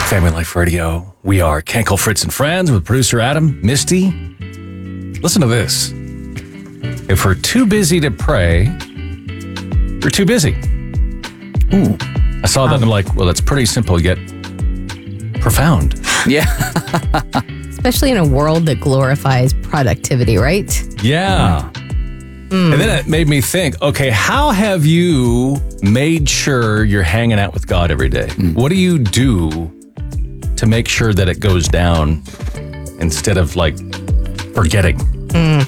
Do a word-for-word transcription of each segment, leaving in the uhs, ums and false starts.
Family Life Radio. We are Kenkel, Fritz, and Friends with producer Adam, Misty. Listen to this. If we're too busy to pray, we're too busy. Ooh. I saw that and I'm like, well, that's pretty simple yet profound. Yeah. Especially in a world that glorifies productivity, right? Yeah. Mm. And then it made me think, okay, how have you made sure you're hanging out with God every day? Mm. What do you do to make sure that it goes down instead of like forgetting? Mm.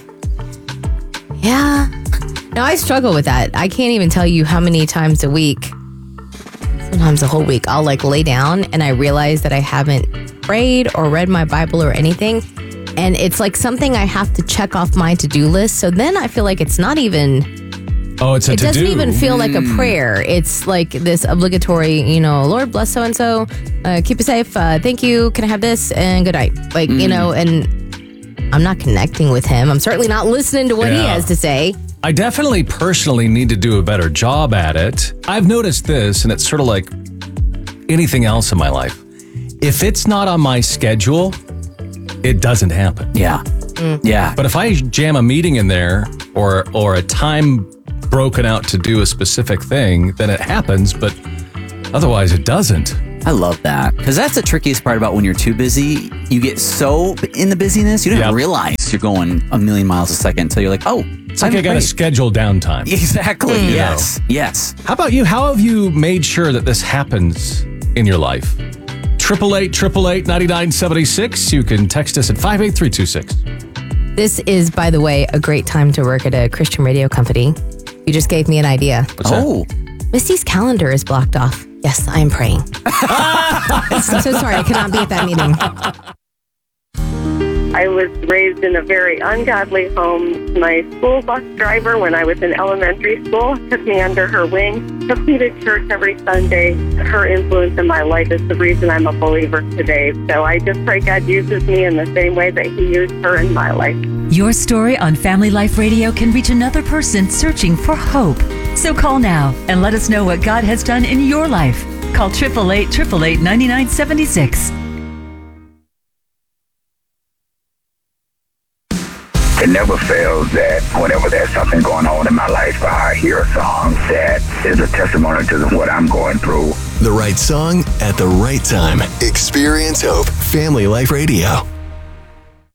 Yeah. No, I struggle with that. I can't even tell you how many times a week, sometimes a whole week, I'll like lay down and I realize that I haven't prayed or read my Bible or anything. And it's like something I have to check off my to-do list. So then I feel like it's not even... Oh, it's a It to-do. doesn't even feel like a prayer. It's like this obligatory, you know, Lord bless so-and-so, uh, keep it safe, uh, thank you, can I have this, and good night. Like, mm. you know, and I'm not connecting with him. I'm certainly not listening to what yeah. he has to say. I definitely personally need to do a better job at it. I've noticed this, and it's sort of like anything else in my life. If it's not on my schedule, it doesn't happen. Yeah. Mm. Yeah. But if I jam a meeting in there or or a time broken out to do a specific thing, then it happens, but otherwise it doesn't. I love that. Because that's the trickiest part about when you're too busy. You get so in the busyness, you don't yep. even realize you're going a million miles a second until you're like, oh, it's like I got to schedule downtime. Exactly. Mm. Yes. know? Yes. How about you? How have you made sure that this happens in your life? Triple eight, triple eight, ninety-nine seventy-six. You can text us at five eight three two six. This is, by the way, a great time to work at a Christian radio company. You just gave me an idea. What's oh. that? Misty's calendar is blocked off. Yes, I am praying. I'm so sorry, I cannot be at that meeting. I was raised in a very ungodly home. My school bus driver, when I was in elementary school, took me under her wing, took me to church every Sunday. Her influence in my life is the reason I'm a believer today. So I just pray God uses me in the same way that he used her in my life. Your story on Family Life Radio can reach another person searching for hope. So call now and let us know what God has done in your life. Call eight eight eight, eight eight eight, nine nine seven six. It never fails that whenever there's something going on in my life, I hear a song that is a testimony to what I'm going through. The right song at the right time. Experience Hope. Family Life Radio.